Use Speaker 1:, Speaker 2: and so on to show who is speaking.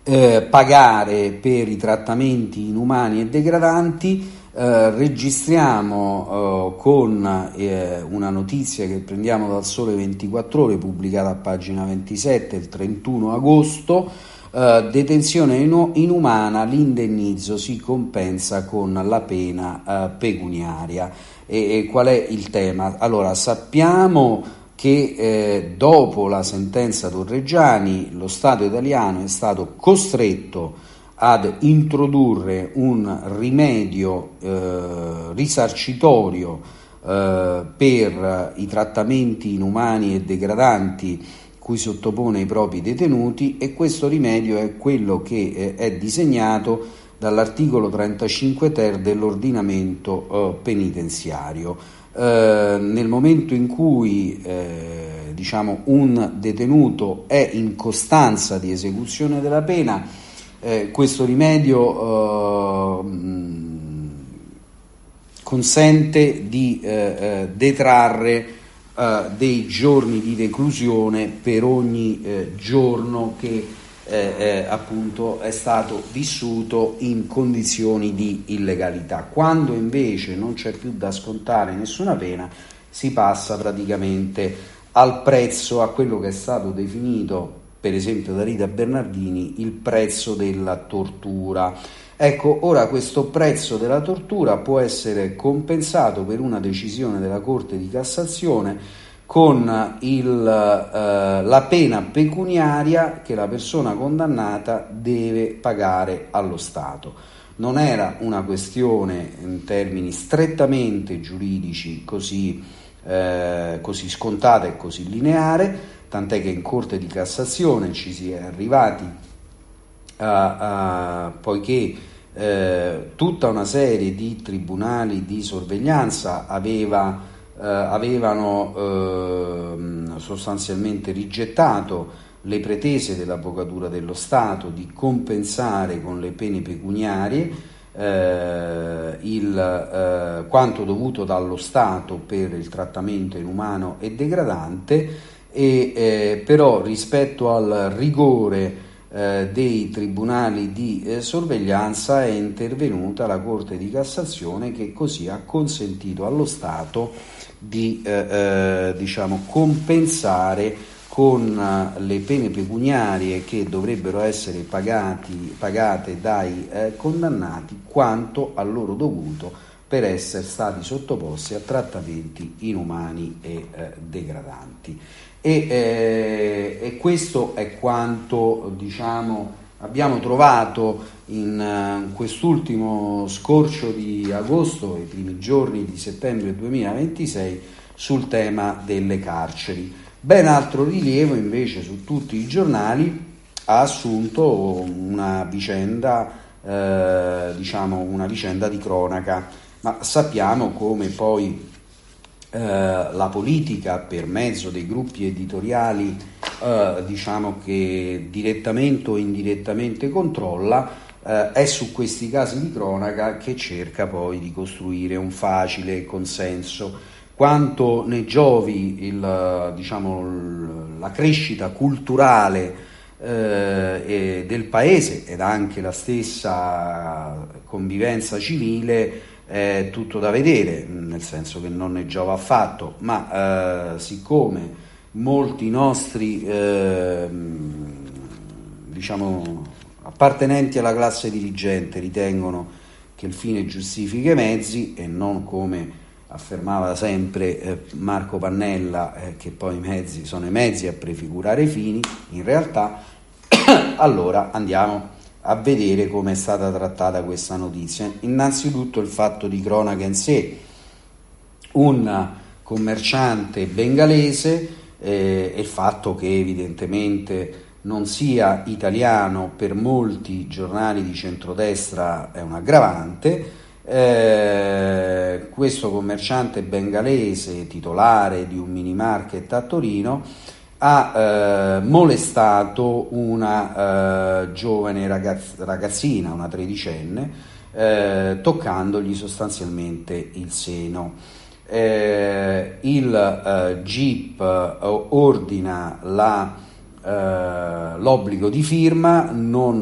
Speaker 1: pagare per i trattamenti inumani e degradanti. Registriamo con una notizia che prendiamo dal Sole 24 Ore, pubblicata a pagina 27 il 31 agosto. Detenzione inumana, l'indennizzo si compensa con la pena pecuniaria. E qual è il tema? Allora, sappiamo che dopo la sentenza Torreggiani lo Stato italiano è stato costretto ad introdurre un rimedio risarcitorio per i trattamenti inumani e degradanti cui sottopone i propri detenuti, e questo rimedio è quello che è disegnato dall'articolo 35 ter dell'ordinamento penitenziario. Nel momento in cui un detenuto è in costanza di esecuzione della pena, questo rimedio consente di detrarre dei giorni di reclusione per ogni giorno che appunto è stato vissuto in condizioni di illegalità. Quando invece non c'è più da scontare nessuna pena, si passa praticamente al prezzo, a quello che è stato definito per esempio da Rita Bernardini, il prezzo della tortura. Ecco, ora questo prezzo della tortura può essere compensato per una decisione della Corte di Cassazione con la pena pecuniaria che la persona condannata deve pagare allo Stato. Non era una questione in termini strettamente giuridici così scontata e così lineare, tant'è che in Corte di Cassazione ci si è arrivati poiché tutta una serie di tribunali di sorveglianza avevano sostanzialmente rigettato le pretese dell'Avvocatura dello Stato di compensare con le pene pecuniarie quanto dovuto dallo Stato per il trattamento inumano e degradante, però rispetto al rigore dei tribunali di sorveglianza è intervenuta la Corte di Cassazione, che così ha consentito allo Stato di compensare con le pene pecuniarie che dovrebbero essere pagate dai condannati quanto a loro dovuto per essere stati sottoposti a trattamenti inumani e degradanti. E questo è quanto abbiamo trovato in quest'ultimo scorcio di agosto e i primi giorni di settembre 2026 sul tema delle carceri. Ben altro rilievo invece su tutti i giornali ha assunto una vicenda di cronaca, ma sappiamo come poi la politica, per mezzo dei gruppi editoriali che direttamente o indirettamente controlla, è su questi casi di cronaca che cerca poi di costruire un facile consenso. Quanto ne giovi la crescita culturale del paese ed anche la stessa convivenza civile è tutto da vedere, nel senso che non ne giova affatto, ma siccome molti nostri appartenenti alla classe dirigente ritengono che il fine giustifica i mezzi e non, come affermava sempre Marco Pannella, che poi i mezzi sono i mezzi a prefigurare i fini, in realtà allora andiamo a vedere come è stata trattata questa notizia. Innanzitutto il fatto di cronaca in sé: un commerciante bengalese, e il fatto che evidentemente non sia italiano per molti giornali di centrodestra è un aggravante. Questo commerciante bengalese, titolare di un mini market a Torino, ha molestato una giovane ragazzina, una tredicenne, toccandogli sostanzialmente il seno. Il GIP ordina l'obbligo di firma, non